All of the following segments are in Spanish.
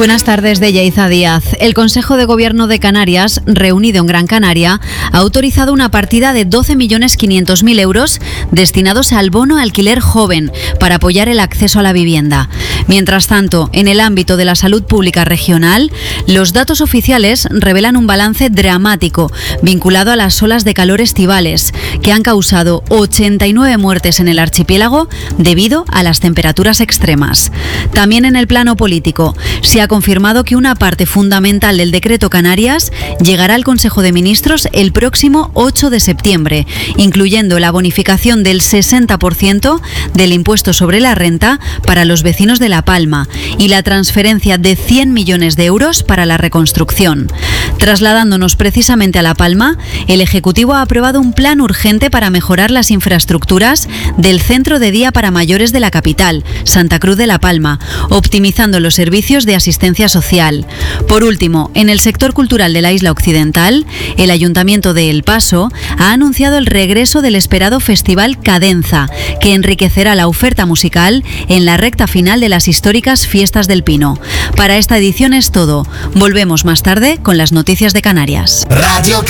Buenas tardes, de Yaiza Díaz. El Consejo de Gobierno de Canarias, reunido en Gran Canaria, ha autorizado una partida de 12.500.000 euros destinados al bono alquiler joven para apoyar el acceso a la vivienda. Mientras tanto, en el ámbito de la salud pública regional, los datos oficiales revelan un balance dramático vinculado a las olas de calor estivales, que han causado 89 muertes en el archipiélago debido a las temperaturas extremas. También en el plano político, se ha confirmado que una parte fundamental del Decreto Canarias llegará al Consejo de Ministros el próximo 8 de septiembre, incluyendo la bonificación del 60% del impuesto sobre la renta para los vecinos de La Palma y la transferencia de 100 millones de euros para la reconstrucción. Trasladándonos precisamente a La Palma, el Ejecutivo ha aprobado un plan urgente para mejorar las infraestructuras del centro de día para mayores de la capital, Santa Cruz de La Palma, optimizando los servicios de asistencia social. Por último, en el sector cultural de la isla occidental, el Ayuntamiento de El Paso ha anunciado el regreso del esperado Festival Cadenza, que enriquecerá la oferta musical en la recta final de las históricas Fiestas del Pino. Para esta edición es todo. Volvemos más tarde con las noticias de Canarias. Radio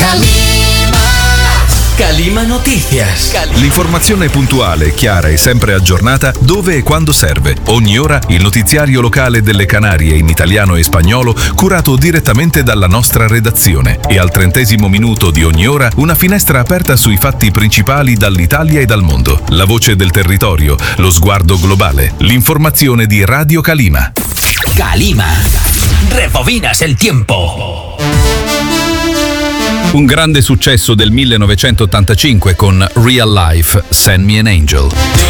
Calima Noticias. L'informazione puntuale, chiara e sempre aggiornata dove e quando serve. Ogni ora il notiziario locale delle Canarie in italiano e spagnolo curato direttamente dalla nostra redazione. E al 30° minuto di ogni ora una finestra aperta sui fatti principali dall'Italia e dal mondo. La voce del territorio, lo sguardo globale. L'informazione di Radio Calima. Calima. Rebobinas el tiempo. Un grande successo del 1985 con Real Life, Send Me an Angel.